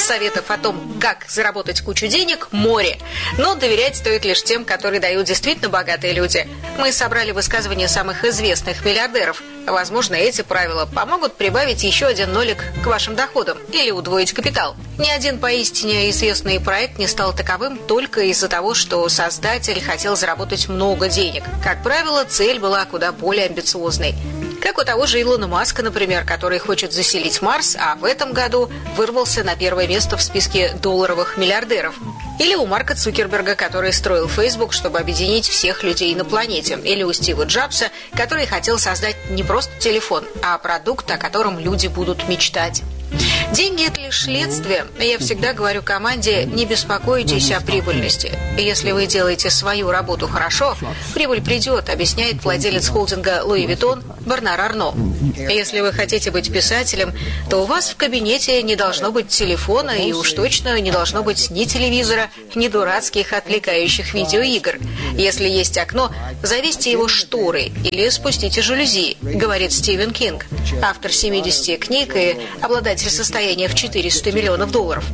Советов о том, как заработать кучу денег, море. Но доверять стоит лишь тем, которые дают действительно богатые люди. Мы собрали высказывания самых известных миллиардеров. Возможно, эти правила помогут прибавить еще один нолик к вашим доходам или удвоить капитал. Ни один поистине известный проект не стал таковым только из-за того, что создатель хотел заработать много денег. Как правило, цель была куда более амбициозной. Как у того же Илона Маска, например, который хочет заселить Марс, а в этом году вырвался на первое место в списке долларовых миллиардеров. Или у Марка Цукерберга, который строил Facebook, чтобы объединить всех людей на планете. Или у Стива Джобса, который хотел создать не просто телефон, а продукт, о котором люди будут мечтать. Деньги – это лишь следствие. Я всегда говорю команде: не беспокойтесь о прибыльности. Если вы делаете свою работу хорошо, прибыль придет, объясняет владелец холдинга Луи Виттон Бернар Арно. Если вы хотите быть писателем, то у вас в кабинете не должно быть телефона и уж точно не должно быть ни телевизора, ни дурацких отвлекающих видеоигр. Если есть окно, завесьте его шторой или спустите жалюзи, говорит Стивен Кинг, автор 70 книг и обладатель состояния в $400 миллионов.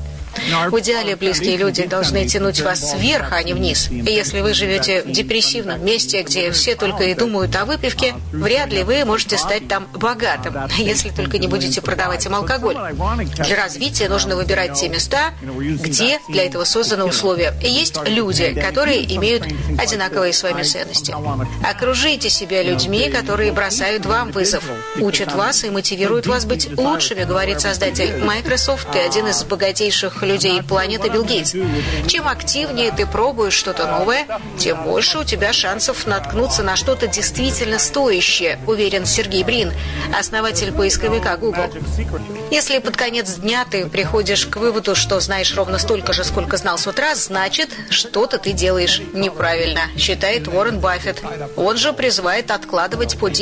В идеале близкие люди должны тянуть вас вверх, а не вниз. И если вы живете в депрессивном месте, где все только и думают о выпивке, вряд ли вы можете стать там богатым, если только не будете продавать им алкоголь. Для развития нужно выбирать те места, где для этого созданы условия. И есть люди, которые имеют одинаковые с вами ценности. Окружите себя людьми, которые бросают вам вызов, учат вас и мотивируют вас быть лучшими, говорит создатель Microsoft и один из богатейших людей планеты Билл Гейтс. Чем активнее ты пробуешь что-то новое, тем больше у тебя шансов наткнуться на что-то действительно стоящее, уверен Сергей Брин, основатель поисковика Google. Если под конец дня ты приходишь к выводу, что знаешь ровно столько же, сколько знал с утра, значит, что-то ты делаешь неправильно, считает Уоррен Баффет. Он же призывает откладывать по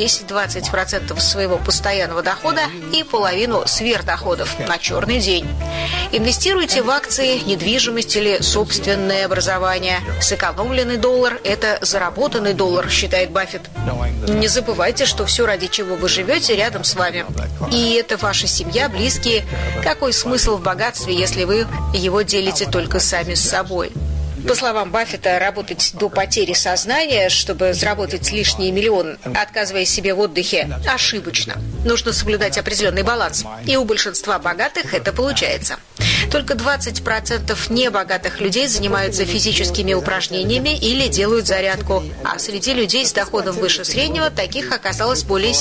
10-20% своего постоянного дохода и половину сверхдоходов на черный день. Инвестируйте в акции, недвижимость или собственное образование. Сэкономленный доллар – это заработанный доллар, считает Баффет. Не забывайте, что все, ради чего вы живете, рядом с вами. И это ваша семья, близкие. Какой смысл в богатстве, если вы его делите только сами с собой? По словам Баффета, работать до потери сознания, чтобы заработать лишний миллион, отказывая себе в отдыхе, ошибочно. Нужно соблюдать определенный баланс. И у большинства богатых это получается. Только 20% небогатых людей занимаются физическими упражнениями или делают зарядку. А среди людей с доходом выше среднего таких оказалось более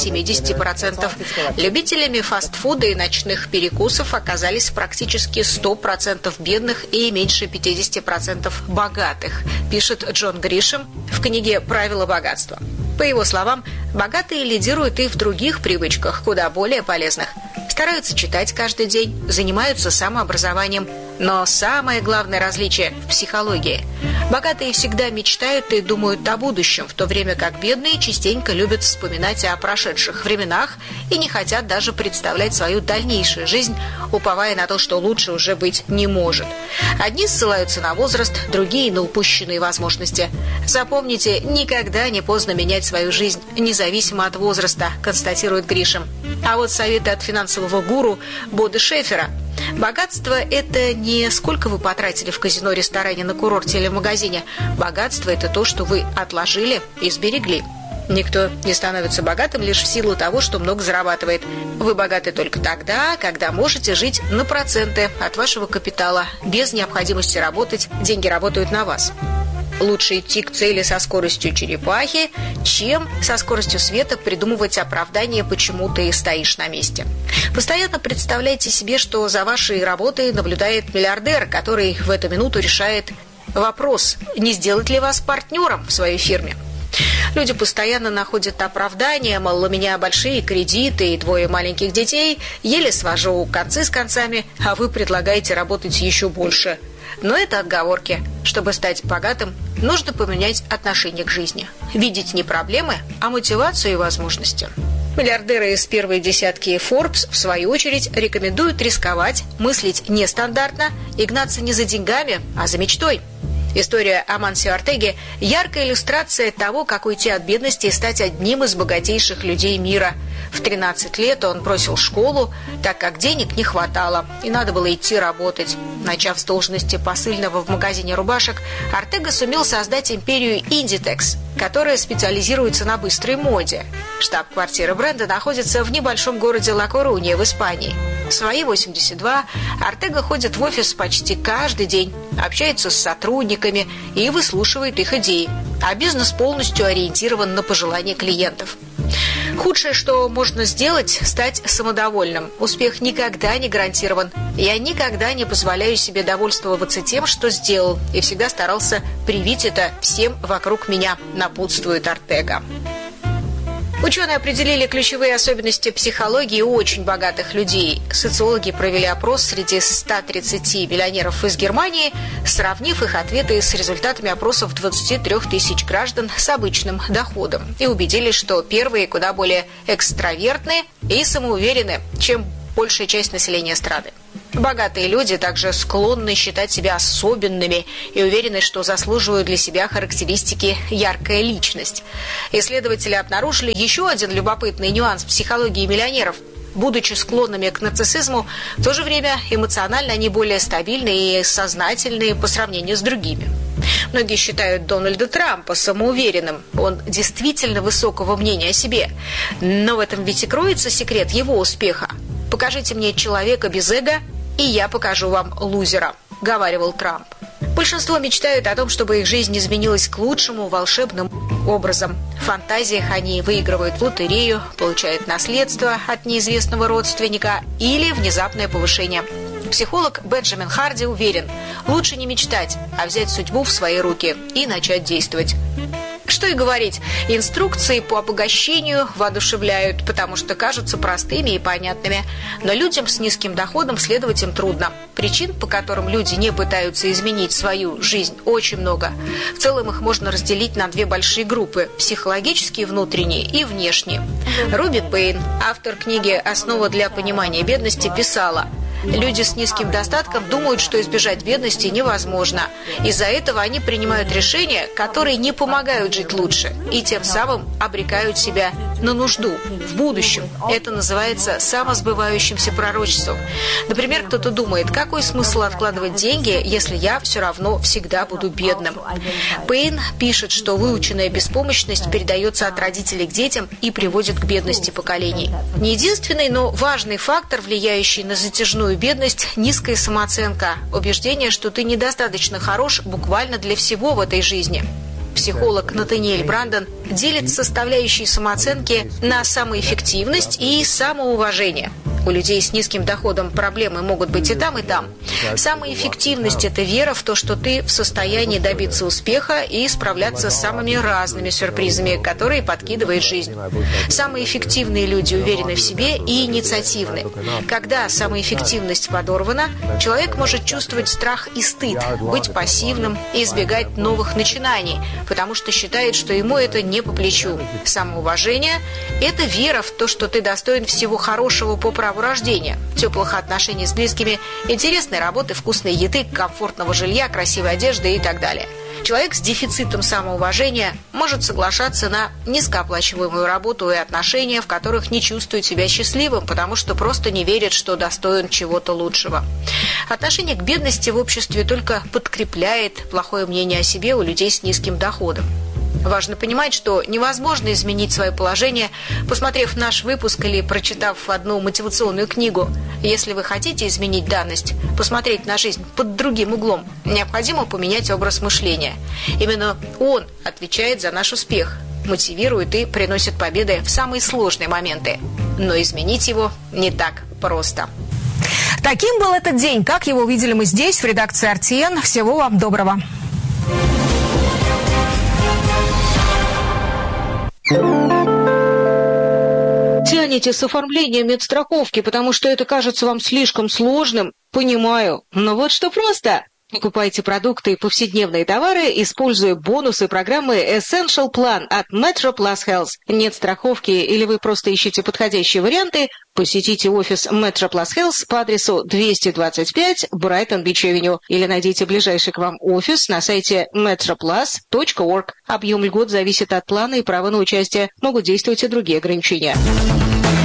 70%. Любителями фастфуда и ночных перекусов оказались практически 100% бедных и меньше 50% богатых, пишет Джон Гришем в книге «Правила богатства». По его словам, богатые лидируют и в других привычках, куда более полезных. Стараются читать каждый день, занимаются самообразованием. Но самое главное различие в психологии. Богатые всегда мечтают и думают о будущем, в то время как бедные частенько любят вспоминать о прошедших временах и не хотят даже представлять свою дальнейшую жизнь, уповая на то, что лучше уже быть не может. Одни ссылаются на возраст, другие на упущенные возможности. Запомните, никогда не поздно менять свою жизнь, независимо от возраста, констатирует Гришем. А вот советы от финансового гуру Боды Шефера. Богатство – это не сколько вы потратили в казино, ресторане, на курорте или в магазине. Богатство – это то, что вы отложили и сберегли. Никто не становится богатым лишь в силу того, что много зарабатывает. Вы богаты только тогда, когда можете жить на проценты от вашего капитала, без необходимости работать, деньги работают на вас. Лучше идти к цели со скоростью черепахи, чем со скоростью света придумывать оправдание, почему ты стоишь на месте. Постоянно представляйте себе, что за вашей работой наблюдает миллиардер, который в эту минуту решает вопрос, не сделать ли вас партнером в своей фирме. Люди постоянно находят оправдания, мол, у меня большие кредиты и 2 маленьких детей, еле свожу концы с концами, а вы предлагаете работать еще больше. Но это отговорки. Чтобы стать богатым, нужно поменять отношение к жизни. Видеть не проблемы, а мотивацию и возможности. Миллиардеры из первой десятки Forbes, в свою очередь, рекомендуют рисковать, мыслить нестандартно и гнаться не за деньгами, а за мечтой. История Амансио Ортеги – яркая иллюстрация того, как уйти от бедности и стать одним из богатейших людей мира. В 13 лет он бросил школу, так как денег не хватало, и надо было идти работать. Начав с должности посыльного в магазине рубашек, Ортега сумел создать империю Inditex, которая специализируется на быстрой моде. Штаб-квартира бренда находится в небольшом городе Ла-Корунья в Испании. В свои 82 Ортега ходит в офис почти каждый день, общается с сотрудниками и выслушивает их идеи, а бизнес полностью ориентирован на пожелания клиентов. Худшее, что можно сделать, стать самодовольным. Успех никогда не гарантирован. Я никогда не позволяю себе довольствоваться тем, что сделал, и всегда старался привить это всем вокруг меня, напутствует Ортега. Ученые определили ключевые особенности психологии очень богатых людей. Социологи провели опрос среди 130 миллионеров из Германии, сравнив их ответы с результатами опросов 23 тысяч граждан с обычным доходом. И убедились, что первые куда более экстравертны и самоуверены, чем большая часть населения страны. Богатые люди также склонны считать себя особенными и уверены, что заслуживают для себя характеристики «яркая личность». Исследователи обнаружили еще один любопытный нюанс психологии миллионеров. Будучи склонными к нарциссизму, в то же время эмоционально они более стабильны и сознательны по сравнению с другими. Многие считают Дональда Трампа самоуверенным. Он действительно высокого мнения о себе. Но в этом ведь и кроется секрет его успеха. «Покажите мне человека без эго, и я покажу вам лузера», — говаривал Трамп. Большинство мечтают о том, чтобы их жизнь изменилась к лучшему волшебным образом. В фантазиях они выигрывают в лотерею, получают наследство от неизвестного родственника или внезапное повышение. Психолог Бенджамин Харди уверен, лучше не мечтать, а взять судьбу в свои руки и начать действовать. Что и говорить, инструкции по обогащению воодушевляют, потому что кажутся простыми и понятными. Но людям с низким доходом следовать им трудно. Причин, по которым люди не пытаются изменить свою жизнь, очень много. В целом их можно разделить на две большие группы – психологические, внутренние и внешние. Руби Пейн, автор книги «Основа для понимания бедности», писала: «Люди с низким достатком думают, что избежать бедности невозможно. Из-за этого они принимают решения, которые не помогают жить лучше, и тем самым обрекают себя на нужду в будущем. Это называется самосбывающимся пророчеством. Например, кто-то думает, какой смысл откладывать деньги, если я все равно всегда буду бедным». Пейн пишет, что выученная беспомощность передается от родителей к детям и приводит к бедности поколений. Не единственный, но важный фактор, влияющий на затяжную бедность – низкая самооценка, убеждение, что ты недостаточно хорош буквально для всего в этой жизни. Психолог Натаниэль Брандон делит составляющие самооценки на самоэффективность и самоуважение. У людей с низким доходом проблемы могут быть и там, и там. Самоэффективность – это вера в то, что ты в состоянии добиться успеха и справляться с самыми разными сюрпризами, которые подкидывает жизнь. Самые эффективные люди уверены в себе и инициативны. Когда самоэффективность подорвана, человек может чувствовать страх и стыд, быть пассивным и избегать новых начинаний, потому что считает, что ему это не по плечу. Самоуважение – это вера в то, что ты достоин всего хорошего по праву рождения, теплых отношений с близкими, интересной работы, вкусной еды, комфортного жилья, красивой одежды и так далее. Человек с дефицитом самоуважения может соглашаться на низкооплачиваемую работу и отношения, в которых не чувствует себя счастливым, потому что просто не верит, что достоин чего-то лучшего. Отношение к бедности в обществе только подкрепляет плохое мнение о себе у людей с низким доходом. Важно понимать, что невозможно изменить свое положение, посмотрев наш выпуск или прочитав одну мотивационную книгу. Если вы хотите изменить данность, посмотреть на жизнь под другим углом, необходимо поменять образ мышления. Именно он отвечает за наш успех, мотивирует и приносит победы в самые сложные моменты. Но изменить его не так просто. Таким был этот день. Как его увидели мы здесь, в редакции RTN. Всего вам доброго. Тянете с оформлением медстраховки, потому что это кажется вам слишком сложным? Понимаю. Но вот что просто. Покупайте продукты и повседневные товары, используя бонусы программы Essential Plan от Metro Plus Health. Нет страховки или вы просто ищете подходящие варианты? Посетите офис Metro Plus Health по адресу 225 Brighton Beach Avenue или найдите ближайший к вам офис на сайте metroplus.org. Объем льгот зависит от плана и права на участие. Могут действовать и другие ограничения.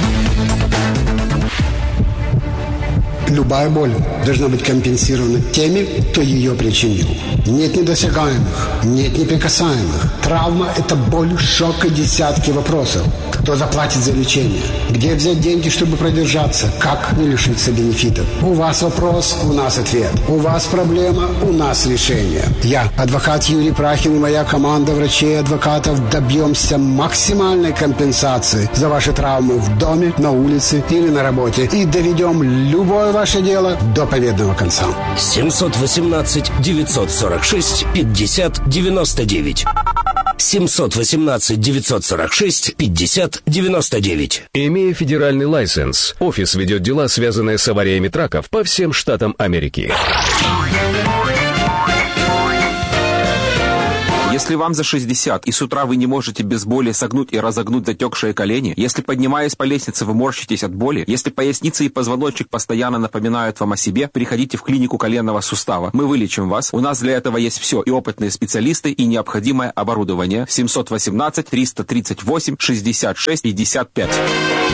Любая боль должна быть компенсирована теми, кто ее причинил. Нет недосягаемых, нет неприкасаемых. Травма – это боль, шок и десятки вопросов. Кто заплатит за лечение? Где взять деньги, чтобы продержаться? Как не лишиться бенефитов? У вас вопрос, у нас ответ. У вас проблема, у нас решение. Я, адвокат Юрий Прахин и моя команда врачей и адвокатов добьемся максимальной компенсации за ваши травмы в доме, на улице или на работе и доведем любое ваше дело до победного конца. 718-946-50-99. 718-946-50-99. Имея федеральный лайсенс, офис ведет дела, связанные с авариями траков по всем штатам Америки. Если вам за 60 и с утра вы не можете без боли согнуть и разогнуть затекшие колени, если, поднимаясь по лестнице, вы морщитесь от боли, если поясница и позвоночник постоянно напоминают вам о себе, приходите в клинику коленного сустава. Мы вылечим вас. У нас для этого есть все: и опытные специалисты, и необходимое оборудование. 718-338-66-55.